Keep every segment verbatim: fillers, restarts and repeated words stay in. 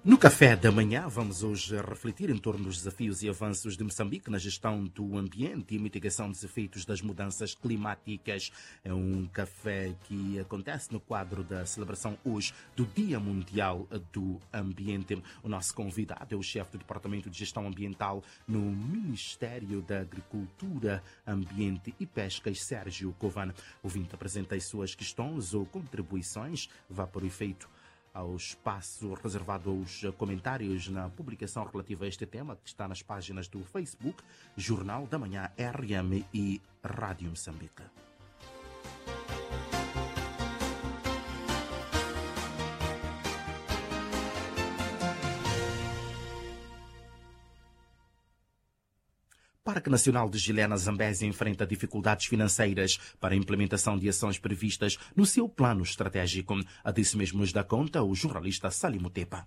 No café da manhã, vamos hoje refletir em torno dos desafios e avanços de Moçambique na gestão do ambiente e mitigação dos efeitos das mudanças climáticas. É um café que acontece no quadro da celebração hoje do Dia Mundial do Ambiente. O nosso convidado é o chefe do Departamento de Gestão Ambiental no Ministério da Agricultura, Ambiente e Pescas, Sérgio Covan. O ouvinte apresenta as suas questões ou contribuições. Vá para o efeito ao espaço reservado aos comentários na publicação relativa a este tema, que está nas páginas do Facebook, Jornal da Manhã R M e Rádio Moçambique. Parque Nacional de Gilé, na Zambésia, enfrenta dificuldades financeiras para a implementação de ações previstas no seu plano estratégico. A disso mesmo nos dá conta o jornalista Salim Tepa.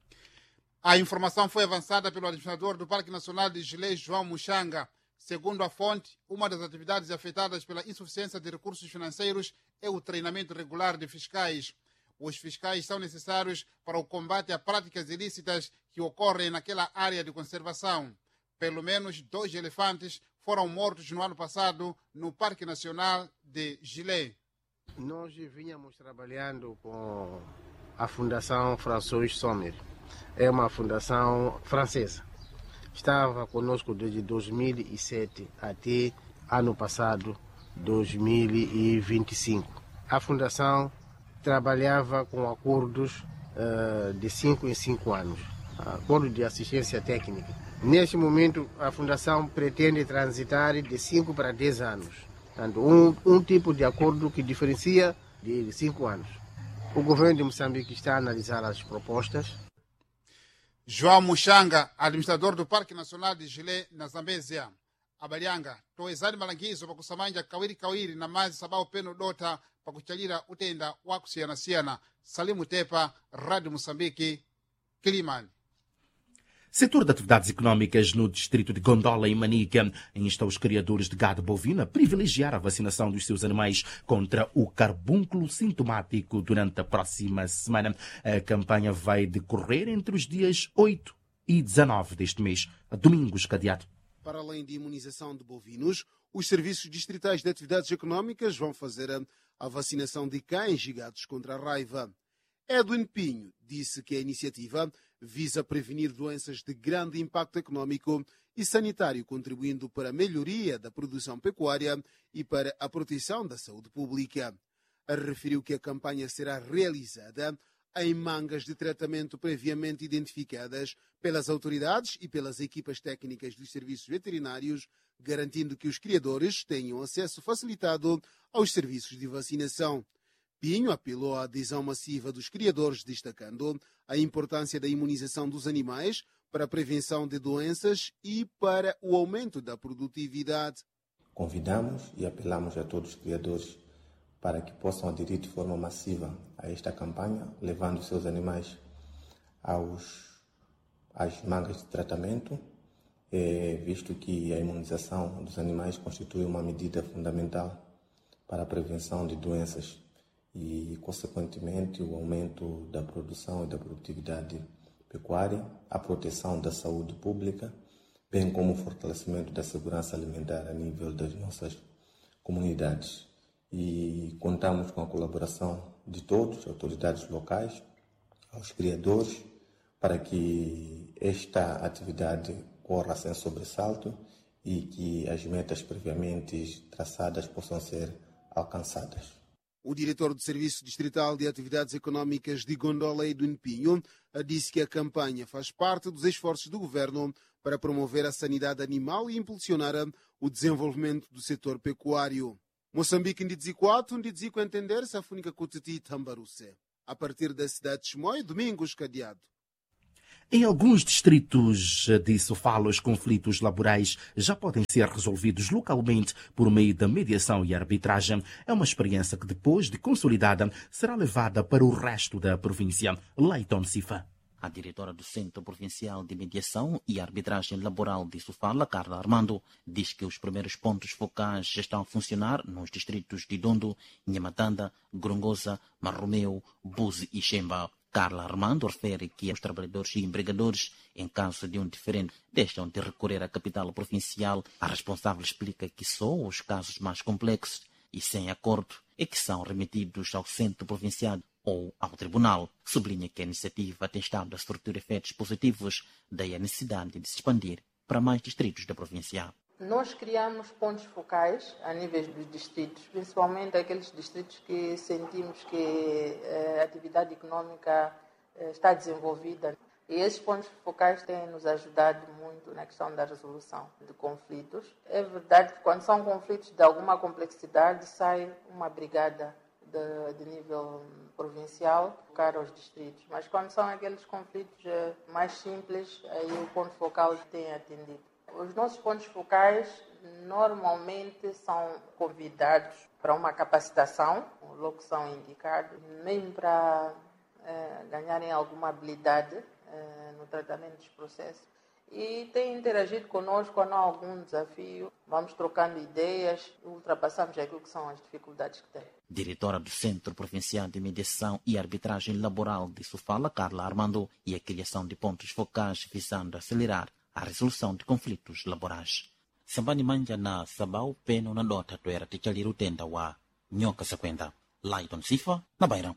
A informação foi avançada pelo administrador do Parque Nacional de Gilé, João Muxanga. Segundo a fonte, uma das atividades afetadas pela insuficiência de recursos financeiros é o treinamento regular de fiscais. Os fiscais são necessários para o combate a práticas ilícitas que ocorrem naquela área de conservação. Pelo menos dois elefantes foram mortos no ano passado no Parque Nacional de Gilé. Nós vínhamos trabalhando com a Fundação François Sommer. É uma fundação francesa. Estava conosco desde dois mil e sete até ano passado, dois mil e vinte e cinco. A fundação trabalhava com acordos uh, de cinco em cinco anos. Acordo de assistência técnica. Neste momento, a Fundação pretende transitar de cinco para dez anos. Portanto, um, um tipo de acordo que diferencia de cinco anos. O governo de Moçambique está a analisar as propostas. João Muxanga, administrador do Parque Nacional de Gilé, na Zambésia. Abalianga, toezani malangizo pakusamanja kawiri kawiri na mazi sabao peno dota pakuchalira utenda wakusiyana-siyana. Salimu Tepa, Rádio Moçambique, Quilimane. Setor de atividades económicas no distrito de Gondola e Manica insta os criadores de gado bovino a privilegiar a vacinação dos seus animais contra o carbúnculo sintomático durante a próxima semana. A campanha vai decorrer entre os dias oito e dezanove deste mês, domingos cadeado. Para além de imunização de bovinos, os serviços distritais de atividades económicas vão fazer a, a vacinação de cães e gatos contra a raiva. Edwin Pinho disse que a iniciativa visa prevenir doenças de grande impacto econômico e sanitário, contribuindo para a melhoria da produção pecuária e para a proteção da saúde pública. Referiu que a campanha será realizada em mangas de tratamento previamente identificadas pelas autoridades e pelas equipas técnicas dos serviços veterinários, garantindo que os criadores tenham acesso facilitado aos serviços de vacinação. Pinho apelou à adesão massiva dos criadores, destacando a importância da imunização dos animais para a prevenção de doenças e para o aumento da produtividade. Convidamos e apelamos a todos os criadores para que possam aderir de forma massiva a esta campanha, levando seus animais aos, às mangas de tratamento, eh, visto que a imunização dos animais constitui uma medida fundamental para a prevenção de doenças e, consequentemente, o aumento da produção e da produtividade pecuária, a proteção da saúde pública, bem como o fortalecimento da segurança alimentar a nível das nossas comunidades. E contamos com a colaboração de todos, autoridades locais, aos criadores, para que esta atividade corra sem sobressalto e que as metas previamente traçadas possam ser alcançadas. O diretor do Serviço Distrital de Atividades Económicas de Gondola, Edwin Pinho, disse que a campanha faz parte dos esforços do governo para promover a sanidade animal e impulsionar o desenvolvimento do setor pecuário. Moçambique Ndidziquato, Ndidzico entender-se a fúnica Cotiti Tambaruse. A partir da cidade de Chimoio, Domingos Cadeado. Em alguns distritos de Sofala, os conflitos laborais já podem ser resolvidos localmente por meio da mediação e arbitragem. É uma experiência que, depois de consolidada, será levada para o resto da província. Leiton Sifa. A diretora do Centro Provincial de Mediação e Arbitragem Laboral de Sofala, Carla Armando, diz que os primeiros pontos focais já estão a funcionar nos distritos de Dondo, Nhamatanda, Grongosa, Marromeu, Buzi e Xemba. Carla Armando refere que os trabalhadores e empregadores, em caso de um diferendo, deixam de recorrer à capital provincial. A responsável explica que só os casos mais complexos e sem acordo é que são remetidos ao centro provincial ou ao tribunal. Sublinha que a iniciativa tem estado a surtir efeitos positivos, daí a necessidade de se expandir para mais distritos da província. Nós criamos pontos focais a nível dos distritos, principalmente aqueles distritos que sentimos que a atividade econômica está desenvolvida. E esses pontos focais têm nos ajudado muito na questão da resolução de conflitos. É verdade que quando são conflitos de alguma complexidade, sai uma brigada de, de nível provincial para os distritos. Mas quando são aqueles conflitos mais simples, aí o ponto focal tem atendido. Os nossos pontos focais normalmente são convidados para uma capacitação, logo são indicados, mesmo para eh, ganharem alguma habilidade eh, no tratamento dos processos. E têm interagido conosco quando há algum desafio, vamos trocando ideias, ultrapassamos aquilo que são as dificuldades que têm. Diretora do Centro Provincial de Mediação e Arbitragem Laboral de Sofala, Carla Armando, e a criação de pontos focais visando acelerar a resolução de conflitos laborais. Sambani manja na sabau peno na dota to era tichaliru tenda wa nyoka sequenda. Laiton Sifa, na Bairão.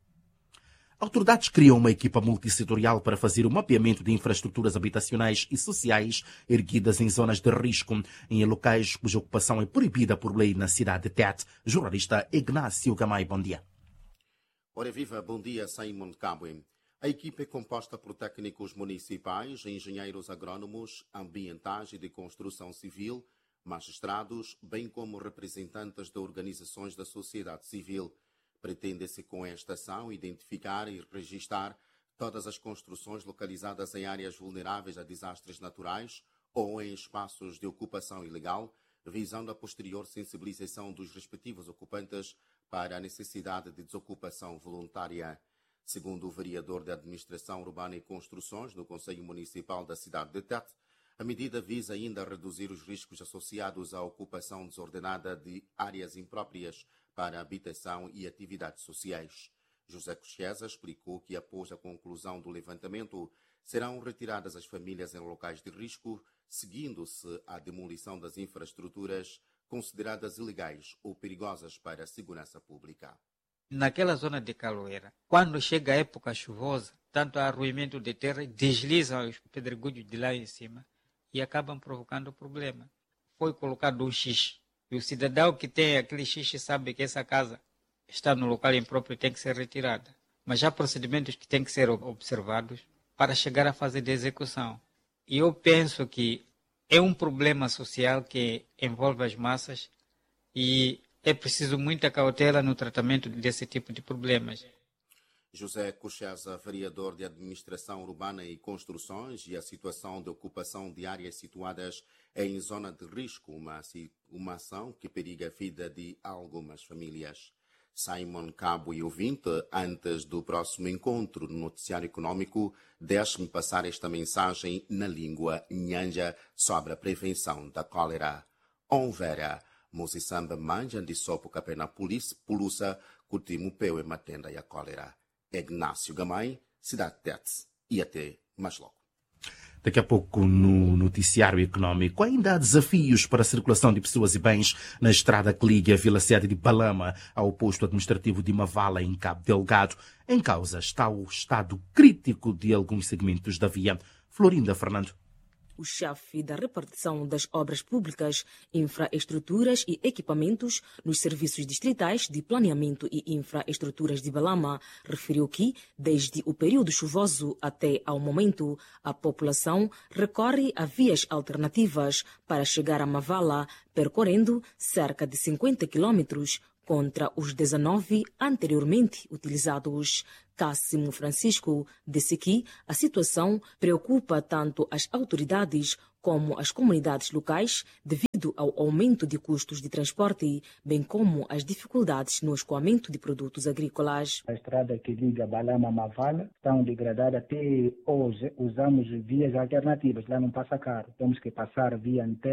Autoridades criam uma equipa multissetorial para fazer o mapeamento de infraestruturas habitacionais e sociais erguidas em zonas de risco, em locais cuja ocupação é proibida por lei na cidade de Tete. Jornalista Ignácio Gamay, bom dia. Ora viva, bom dia, Simon Cabwe. A equipe é composta por técnicos municipais, engenheiros agrónomos, ambientais e de construção civil, magistrados, bem como representantes de organizações da sociedade civil. Pretende-se com esta ação identificar e registar todas as construções localizadas em áreas vulneráveis a desastres naturais ou em espaços de ocupação ilegal, visando a posterior sensibilização dos respectivos ocupantes para a necessidade de desocupação voluntária. Segundo o vereador da Administração Urbana e Construções no Conselho Municipal da cidade de Tete, a medida visa ainda reduzir os riscos associados à ocupação desordenada de áreas impróprias para habitação e atividades sociais. José Cocheza explicou que, após a conclusão do levantamento, serão retiradas as famílias em locais de risco, seguindo-se a demolição das infraestruturas consideradas ilegais ou perigosas para a segurança pública. Naquela zona de Caloeira, quando chega a época chuvosa, tanto há arruimento de terra, deslizam os pedregulhos de lá em cima e acabam provocando problema. Foi colocado um xixi, e o cidadão que tem aquele xixi sabe que essa casa está no local impróprio e tem que ser retirada. Mas há procedimentos que têm que ser observados para chegar à fase de execução. E eu penso que é um problema social que envolve as massas e é preciso muita cautela no tratamento desse tipo de problemas. José Cocheza, vereador de Administração Urbana e Construções, e a situação de ocupação de áreas situadas em zona de risco, uma, uma ação que periga a vida de algumas famílias. Simon Cabo e ouvinte, antes do próximo encontro no Noticiário Econômico, deixe-me passar esta mensagem na língua nhanja sobre a prevenção da cólera. Onvera, Moçissamba manja de sopo capena polícia, pulusa, curtimo peu e matenda e a cólera. Ignácio Gamay, Cidade de Tete. E até mais logo. Daqui a pouco, no Noticiário Econômico, ainda há desafios para a circulação de pessoas e bens na estrada que liga a Vila Sede de Balama ao posto administrativo de Mavala, em Cabo Delgado. Em causa está o estado crítico de alguns segmentos da via. Florinda Fernando. O chefe da repartição das obras públicas, infraestruturas e equipamentos nos serviços distritais de planeamento e infraestruturas de Balama referiu que, desde o período chuvoso até ao momento, a população recorre a vias alternativas para chegar a Mavala, percorrendo cerca de cinquenta quilômetros contra os dezenove anteriormente utilizados. Cássimo Francisco disse que a situação preocupa tanto as autoridades como as comunidades locais devido ao aumento de custos de transporte, bem como as dificuldades no escoamento de produtos agrícolas. A estrada que liga Balama a Mavala está degradada. Até hoje usamos vias alternativas, lá não passa carro. Temos que passar via Antete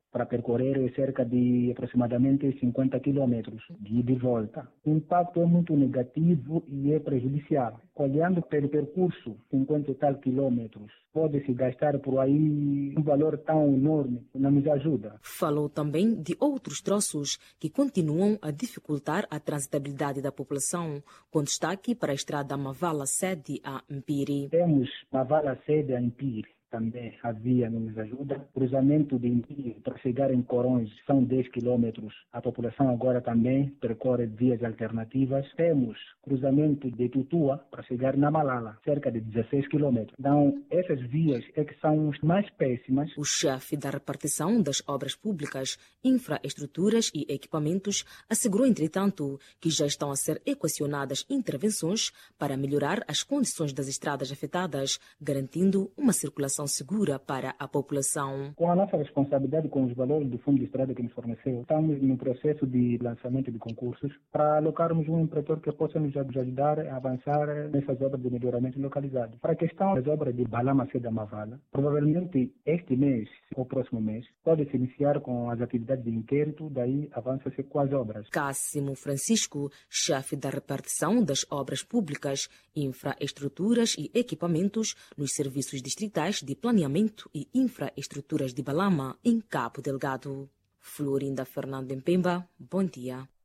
para percorrer cerca de aproximadamente cinquenta quilômetros de ida e volta. O impacto é muito negativo e é prejudicial. Olhando pelo percurso, cinquenta e tal quilômetros, pode-se gastar por aí um valor tão enorme, não nos ajuda. Falou também de outros troços que continuam a dificultar a transitabilidade da população, com destaque para a estrada Mavala-Sede a Mpiri. Temos Mavala-Sede a Mpiri. Também a via não nos ajuda. Cruzamento de Mpiri para chegar em Corões são dez quilômetros. A população agora também percorre vias alternativas. Temos cruzamento de Tutua para chegar na Malala, cerca de dezesseis quilômetros. Então, essas vias é que são as mais péssimas. O chefe da repartição das obras públicas, infraestruturas e equipamentos assegurou, entretanto, que já estão a ser equacionadas intervenções para melhorar as condições das estradas afetadas, garantindo uma circulação segura para a população. Com a nossa responsabilidade com os valores do Fundo de Estrada que nos forneceu, estamos no processo de lançamento de concursos para alocarmos um empreendedor que possa nos ajudar a avançar nessas obras de melhoramento localizado. Para a questão das obras de Balama-Sede Mavala, provavelmente este mês ou próximo mês pode-se iniciar com as atividades de inquérito, daí avança-se com as obras. Cássimo Francisco, chefe da repartição das obras públicas, infraestruturas e equipamentos nos serviços distritais de planeamento e infraestruturas de Balama, em Cabo Delgado. Florinda Fernando Mpemba, bom dia.